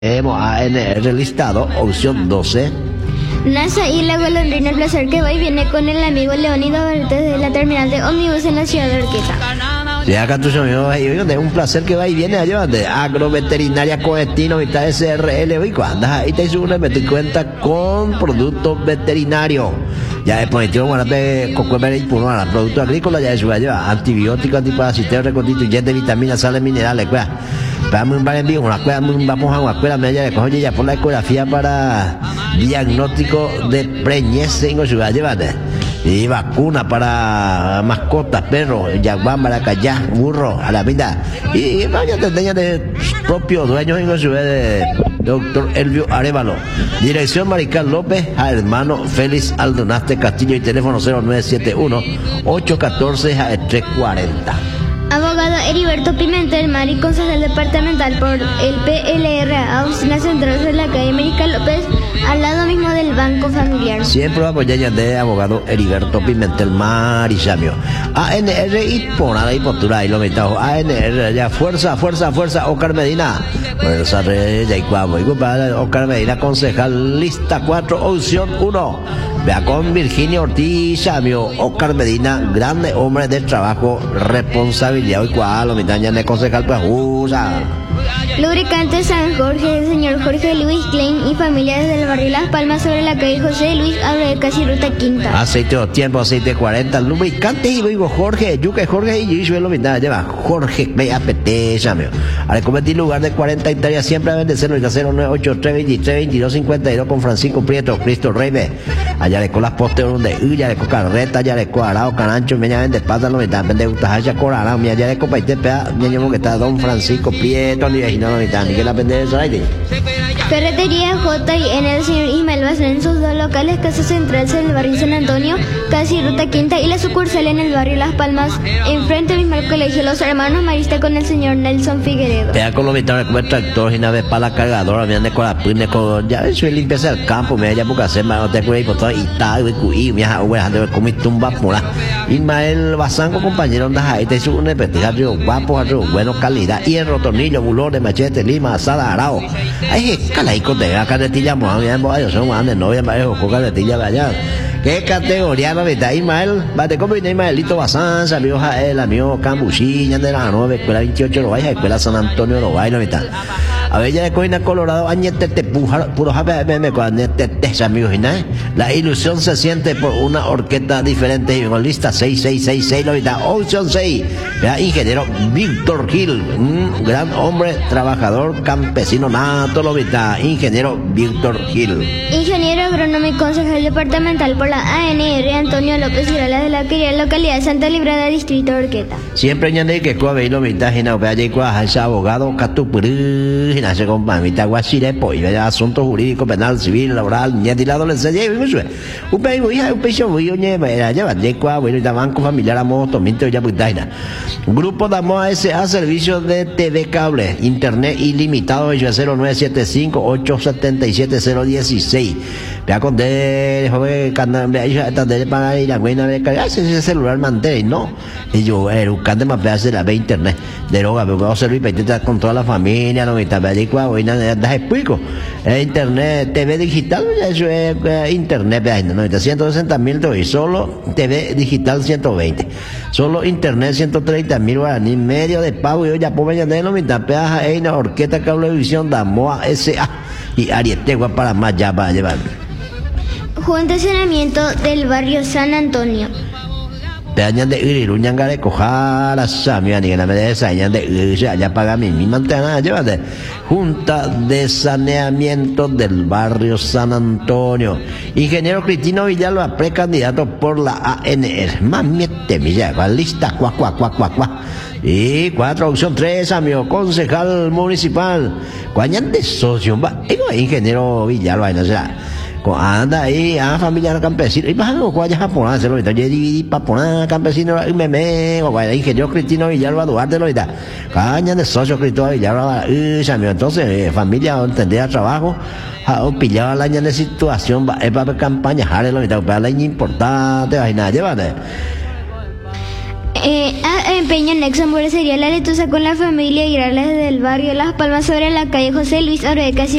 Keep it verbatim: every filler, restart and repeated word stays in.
Hemos A N R listado, opción doce. NASA y la golondrina, el placer que va y viene con el amigo Leonido desde la terminal de ómnibus en la ciudad de Orquesa. Sí, acá tus amigos, de un placer que va y viene allá de Agroveterinaria Coestino, mitad S R L, y cuando ahí te suena, me te cuenta con productos veterinarios. Ya después tío guardate cocuemer y puro a productos agrícolas, ya eso lleva antibióticos, antiparasitarios, reconstituyentes, vitaminas, sales minerales, cuida. Vamos un bar en vivo, vamos a una escuela media de cojones ya por la ecografía para diagnóstico de preñez en ciudad, llévate. Y vacuna para mascotas, perros, yaguán, maracayá, burro, a la vida. Y vaya tendencia de propios dueños en la ciudad de doctor Elvio Arevalo. Dirección Marical López, a hermano Félix Aldonaste Castillo y teléfono cero nueve siete uno, ocho uno cuatro, tres cuatro cero. Abogado Heriberto Pimentel Mari, concejal departamental por el P L R A, oficinas centrales de la calle Marical López, al lado mismo del Banco Familiar. Siempre apoyar de abogado Heriberto Pimentel Mari Samio. A N R y por nada y postura y lo metamos. A N R ya fuerza, fuerza, fuerza. Oscar Medina. Fuerza ya y cuamo. Y compadre Oscar Medina, concejal lista cuatro, opción uno. Vea con Virginia Ortiz Samio. Oscar Medina, grande hombre de trabajo, responsabilidad. Y cual lo mitad ya de concejal pues usa. Lubricante San Jorge, el señor Jorge Luis Klein y familia desde el barrio Las Palmas sobre la calle José Luis Abre, casi ruta quinta. Aceite de tiempo, aceite cuarenta, lubricante y digo Jorge, Yuque Jorge y yo lo mitad lleva Jorge me apetece, amigo. Al convertir lugar de cuarenta hectáreas siempre a venderlo y cero nueve ocho tres veintitrés veintidós cincuenta y dos con Francisco Prieto, Cristo Reybe. Allá le con las postes donde ya le con carreta, allá le con arao, carancho, me llaman de pata, lo mitad, vende utaja, corara, mi allá le copa y te pega, me llamo que está Don Francisco Prieto, ni no, ni tan, ni que la pendeja eso ahí. Ferretería J y N del señor Ismael Basel en sus dos locales, Casa Central en el barrio San Antonio, casi ruta quinta, y la sucursal en el barrio Las Palmas, enfrente mismo al colegio Los Hermanos Marista con el señor Nelson Figueredo. Vea con los mitades como el tractor y una vez para la cargadora, me ande con la pune con, ya ves, soy limpieza del campo, me haya porque hacer más, no te acuerdas, por todo, y tal, y cuí, me ha dejado de comer tumba pura. Ismael Basango, compañero, anda ahí, te hizo un repetido, guapo, bueno, calidad, hierro, tornillo, bulones, machete, lima, asada, arao. Ay, calaico de la carretilla, moja, yo soy un de novia, me dejo con carretilla de allá. ¿Qué categoría no está Ismael? Bate como viene Ismaelito Bazán, amigo Jael, amigo Cambuchiña de la nueva escuela veintiocho, lo vaya, escuela San Antonio, lo vaya, no está. A ver, ya de Coina, Colorado, añete te puja, puro jape, me cuadrete, te amigos, ¿no? La ilusión se siente por una orquesta diferente y con lista seis seis seis seis, lo está, opción seis. Vea, ingeniero Víctor Gil, un gran hombre, trabajador, campesino, nato, lo está, ingeniero Víctor Gil. Ingeniero agrónomo y concejal departamental por la A N R Antonio López Irala de la querida localidad de Santa Librada, distrito de Orqueta. Siempre ñande que coa lo mitad y no vea ya cuá ese abogado catupurú y nace con mamita guachire pues vea asuntos jurídicos penal civil laboral ñande la adolescencia y mucho un país muy un país muy ñe era ya ya cuá bueno y banco familiar amo tominto ya putaina. Grupo Damo S A servicio de T V cable internet ilimitado y cero nueve siete cinco ocho siete siete cero uno seis. Vea con de joven vea ella está de para ir a buena de cargar ese celular mantel no y yo era un cante más de la ve internet de roga pero vamos a servir para intentar con toda la familia no me está de cuá hoy nada das explico internet T V digital eso es internet vea no está ciento sesenta mil y solo T V digital ciento veinte solo internet ciento treinta mil guaraní medio de pago y hoy ya por de no me está peaja en la orquesta cablevisión Damoa S A y Arietegua para más ya para llevar. Junta de Saneamiento del barrio San Antonio. Peñan de Iriruñan de Cojara, Samia, ni que la medesa, de Iriruñan, allá paga mi mi mantena, llévate. Junta de Saneamiento del barrio San Antonio. Ingeniero Cristino Villalba, precandidato por la A N R. Mamiete, mi lleva, lista, cuá, cuá, cuá, cuá, cuá. Y cuatro, opción tres, amigo, concejal municipal. Cuañan de socio, va, ingeniero Villalba, no será. Anda ahí, a familia campesina, y vas a los guayas japoneses, lo está, yo dividí para campesino, y me me, o guay, ingeniero Cristino Villalba Duarte, lo está, caña de socio Cristino Villalba, y entonces, familia, tendría trabajo, o pillaba la año de situación, es para campaña, jale, lo está, para la importante, vaina, llévate. Eh, A empeño en Exxon sería la letusa con la familia y irales del barrio Las Palmas sobre la calle José Luis Oreca.